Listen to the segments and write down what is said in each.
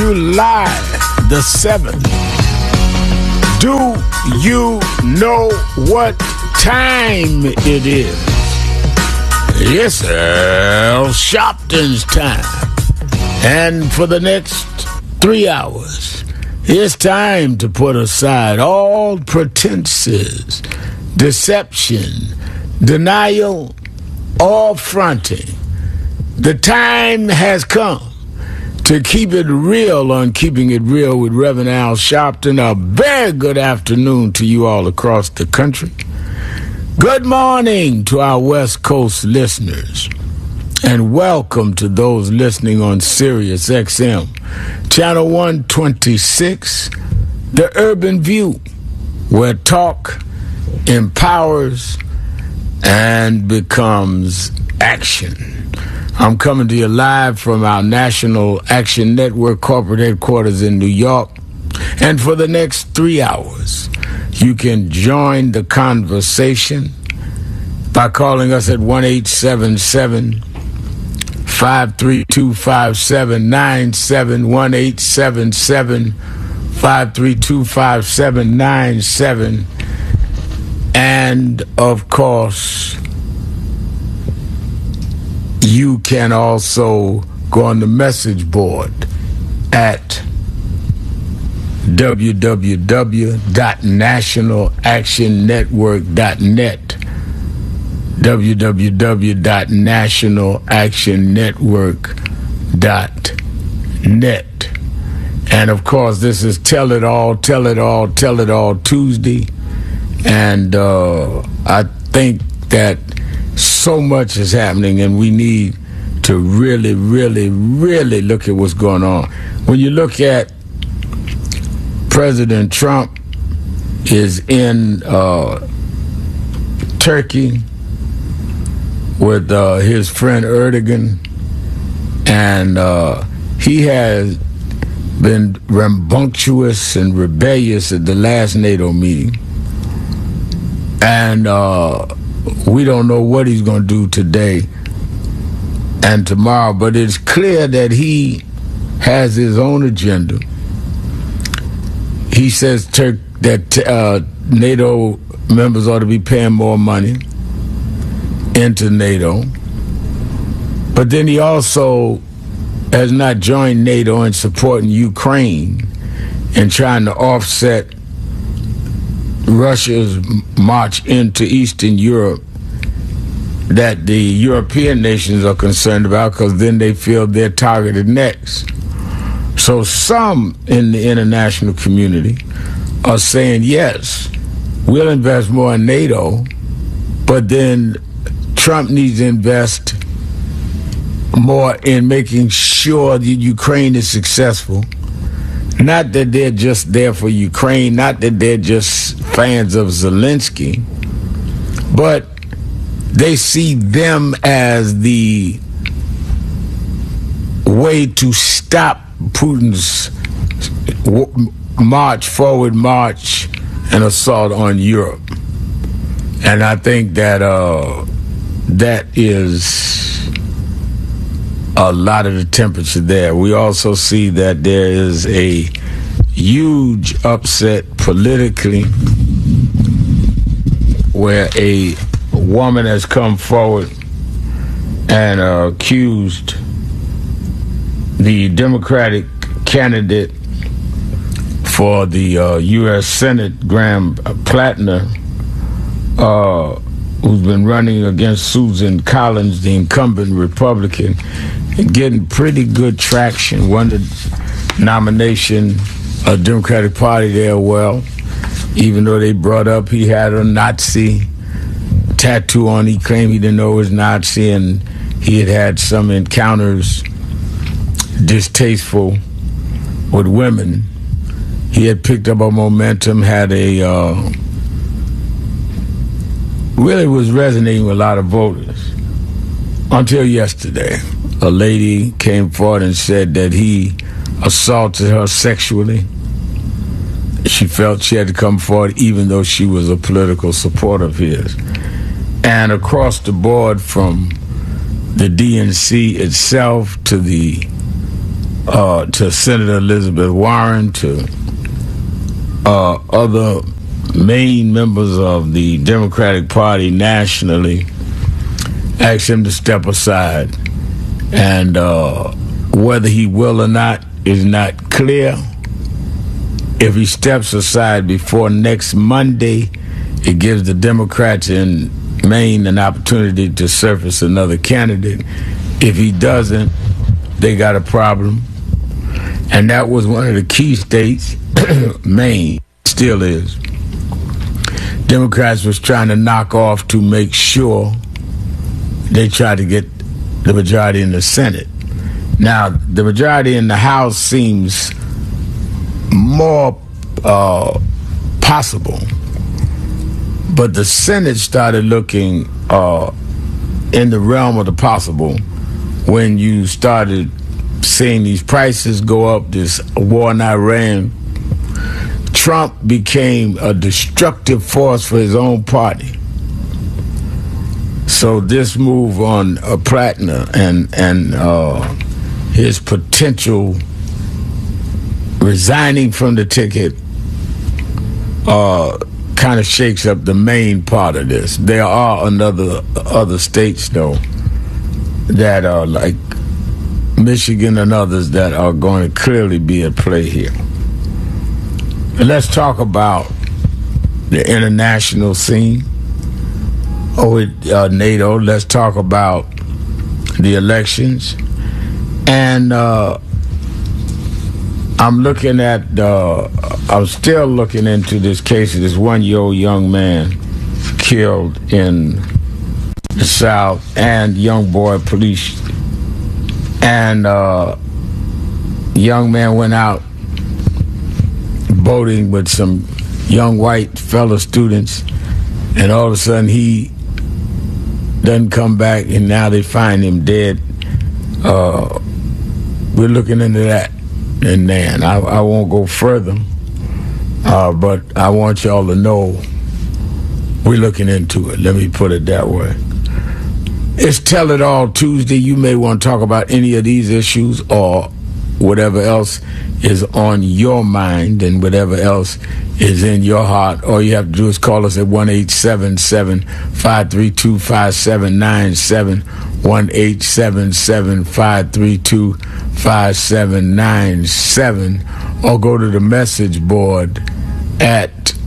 July the 7th. Do you know what time it is? It's Al Sharpton's time. And for the next 3 hours, it's time to put aside all pretenses, deception, denial, or fronting. The time has come to keep it real on Keeping It Real with Reverend Al Sharpton. A very good afternoon to you all across the country. Good morning to our West Coast listeners, and welcome to those listening on Sirius XM, Channel 126, The Urban View, where talk empowers and becomes action. I'm coming to you live from our National Action Network corporate headquarters in New York. And for the next 3 hours, you can join the conversation by calling us at 1-877-532-5797, 1-877-532-5797. And, of course, you can also go on the message board at www.nationalactionnetwork.net, www.nationalactionnetwork.net. And of course, this is Tell It All Tuesday. And I think that so much is happening, and we need to really, really, really look at what's going on. When you look at President Trump is in Turkey with his friend Erdogan, and he has been rambunctious and rebellious at the last NATO meeting. And we don't know what he's going to do today and tomorrow, but it's clear that he has his own agenda. He says that NATO members ought to be paying more money into NATO. But then he also has not joined NATO in supporting Ukraine and trying to offset Russia's march into Eastern Europe that the European nations are concerned about, because then they feel they're targeted next. So some in the international community are saying, yes, we'll invest more in NATO, but then Trump needs to invest more in making sure that Ukraine is successful. Not that they're just there for Ukraine, not that they're just fans of Zelensky, but they see them as the way to stop Putin's forward march and assault on Europe. And I think that that is a lot of the temperature there. We also see that there is a huge upset politically where a woman has come forward and accused the Democratic candidate for the U.S. Senate, Graham Plattner, who's been running against Susan Collins, the incumbent Republican, and getting pretty good traction. Won the nomination of the Democratic Party there well, even though they brought up he had a Nazi tattoo on. He claimed he didn't know it was Nazi, and he had had some encounters distasteful with women. He had picked up a momentum, had a really was resonating with a lot of voters until yesterday. A lady came forward and said that he assaulted her sexually. She felt she had to come forward even though she was a political supporter of his. And across the board, from the DNC itself to the to Senator Elizabeth Warren, to other main members of the Democratic Party nationally, asked him to step aside. And whether he will or not is not clear. If he steps aside before next Monday, it gives the Democrats in Maine an opportunity to surface another candidate. If he doesn't, they got a problem. And that was one of the key states, Maine still is. Democrats was trying to knock off to make sure they tried to get the majority in the Senate. Now, the majority in the House seems more possible, but the Senate started looking in the realm of the possible when you started seeing these prices go up, this war in Iran. Trump became a destructive force for his own party. So this move on Platner and his potential resigning from the ticket kind of shakes up the main part of this. There are other states, though, that are like Michigan and others that are going to clearly be at play here. Let's talk about the international scene. NATO. Let's talk about the elections. And I'm still looking into this case of this 1-year-old young man killed in the South, and young boy police. And young man went out boating with some young white fellow students, and all of a sudden he doesn't come back, and now they find him dead. We're looking into that, and then I won't go further, but I want y'all to know we're looking into it. Let me put it that way. It's Tell It All Tuesday. You may want to talk about any of these issues or whatever else is on your mind and whatever else is in your heart. All you have to do is call us at 1-877-532-5797, 1-877-532-5797, or go to the message board at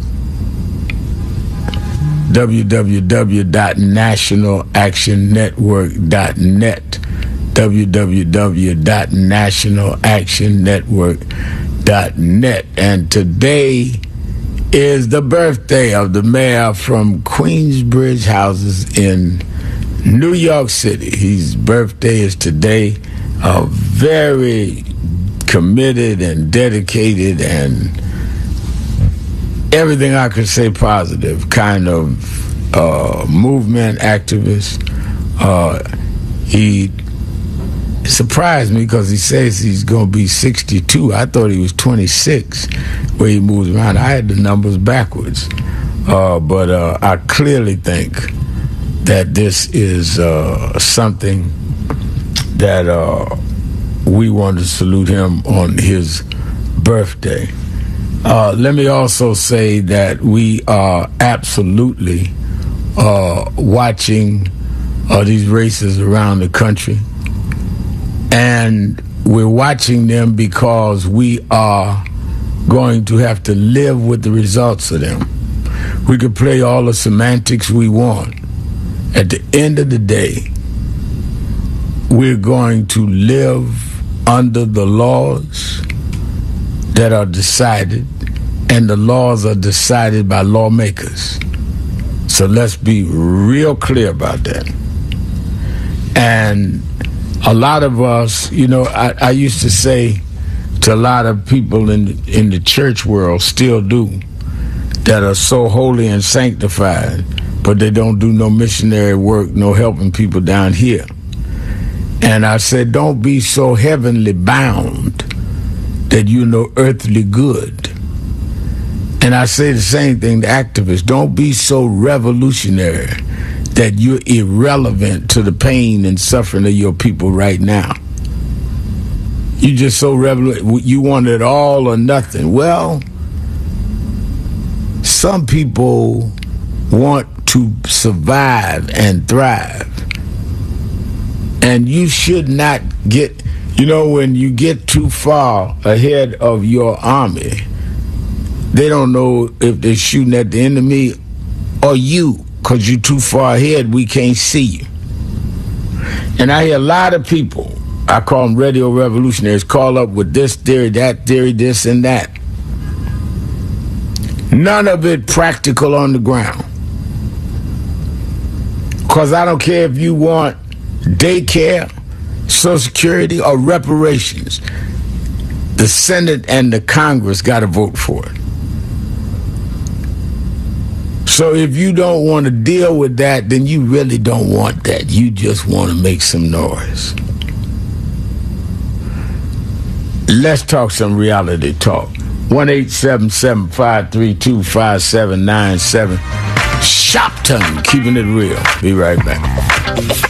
www.nationalactionnetwork.net, www.nationalactionnetwork.net. And today is the birthday of the mayor from Queensbridge Houses in New York City. His birthday is today. A very committed and dedicated and everything I could say positive kind of movement activist. He surprised me because he says he's going to be 62. I thought he was 26 where he moves around. I had the numbers backwards. But I clearly think that this is something that we want to salute him on his birthday. Let me also say that we are absolutely watching these races around the country. And we're watching them because we are going to have to live with the results of them. We could play all the semantics we want. At the end of the day, we're going to live under the laws that are decided, and the laws are decided by lawmakers. So let's be real clear about that. And a lot of us, I used to say to a lot of people in the church world, still do, that are so holy and sanctified, but they don't do no missionary work, no helping people down here. And I said, don't be so heavenly bound that you know earthly good. And I say the same thing to activists. Don't be so revolutionary that you're irrelevant to the pain and suffering of your people right now. You just so revolutionary. You want it all or nothing. Well, some people want to survive and thrive. And you should not get, when you get too far ahead of your army, they don't know if they're shooting at the enemy or you, because you're too far ahead, we can't see you. And I hear a lot of people, I call them radio revolutionaries, call up with this theory, that theory, this and that. None of it practical on the ground. Because I don't care if you want daycare, Social Security, or reparations. The Senate and the Congress got to vote for it. So if you don't want to deal with that, then you really don't want that. You just want to make some noise. Let's talk some reality talk. 1-877-532-5797. Shopton, keeping it real. Be right back.